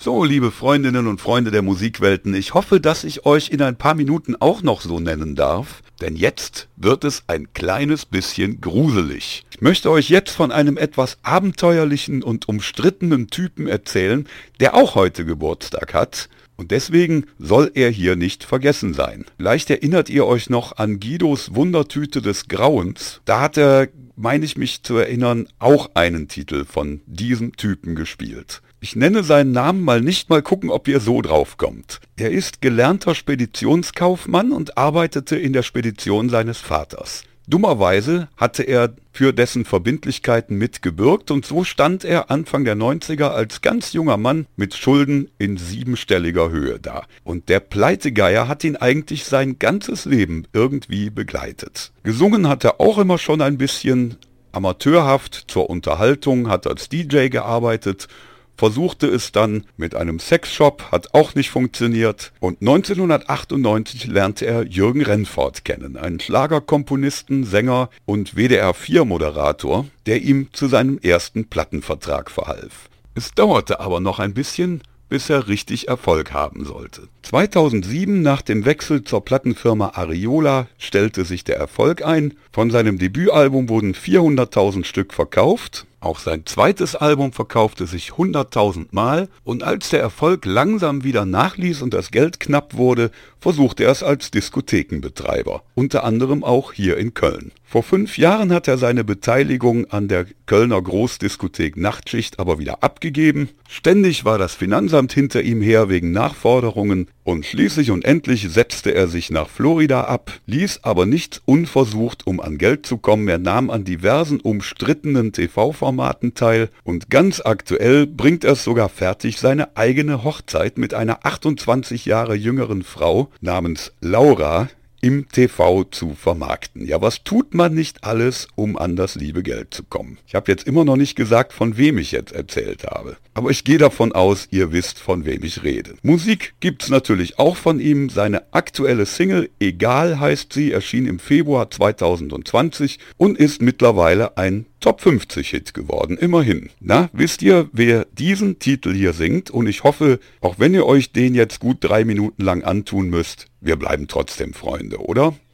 So, liebe Freundinnen und Freunde der Musikwelten, ich hoffe, dass ich euch in ein paar Minuten auch noch so nennen darf, denn jetzt wird es ein kleines bisschen gruselig. Ich möchte euch jetzt von einem etwas abenteuerlichen und umstrittenen Typen erzählen, der auch heute Geburtstag hat. Und deswegen soll er hier nicht vergessen sein. Vielleicht erinnert ihr euch noch an Guidos Wundertüte des Grauens. Da hat er, meine ich mich zu erinnern, auch einen Titel von diesem Typen gespielt. Ich nenne seinen Namen mal gucken, ob ihr so drauf kommt. Er ist gelernter Speditionskaufmann und arbeitete in der Spedition seines Vaters. Dummerweise hatte er für dessen Verbindlichkeiten mitgebürgt und so stand er Anfang der 90er als ganz junger Mann mit Schulden in 7-stelliger Höhe da. Und der Pleitegeier hat ihn eigentlich sein ganzes Leben irgendwie begleitet. Gesungen hat er auch immer schon ein bisschen, amateurhaft zur Unterhaltung, hat als DJ gearbeitet, versuchte es dann mit einem Sexshop, hat auch nicht funktioniert und 1998 lernte er Jürgen Rennfort kennen, einen Schlagerkomponisten, Sänger und WDR4-Moderator, der ihm zu seinem ersten Plattenvertrag verhalf. Es dauerte aber noch ein bisschen, bis er richtig Erfolg haben sollte. 2007, nach dem Wechsel zur Plattenfirma Ariola, stellte sich der Erfolg ein. Von seinem Debütalbum wurden 400.000 Stück verkauft. Auch sein zweites Album verkaufte sich 100.000 Mal und als der Erfolg langsam wieder nachließ und das Geld knapp wurde, versuchte er es als Diskothekenbetreiber, unter anderem auch hier in Köln. Vor 5 Jahren hat er seine Beteiligung an der Kölner Großdiskothek Nachtschicht aber wieder abgegeben. Ständig war das Finanzamt hinter ihm her wegen Nachforderungen und schließlich und endlich setzte er sich nach Florida ab, ließ aber nichts unversucht, um an Geld zu kommen. Er nahm an diversen umstrittenen TV-Formaten teil und ganz aktuell bringt er es sogar fertig, seine eigene Hochzeit mit einer 28 Jahre jüngeren Frau namens Laura im TV zu vermarkten. Ja, was tut man nicht alles, um an das liebe Geld zu kommen? Ich habe jetzt immer noch nicht gesagt, von wem ich jetzt erzählt habe. Aber ich gehe davon aus, ihr wisst, von wem ich rede. Musik gibt's natürlich auch von ihm. Seine aktuelle Single, Egal heißt sie, erschien im Februar 2020 und ist mittlerweile ein Top-50-Hit geworden, immerhin. Na, wisst ihr, wer diesen Titel hier singt? Und ich hoffe, auch wenn ihr euch den jetzt gut 3 Minuten lang antun müsst, wir bleiben trotzdem Freunde, oder?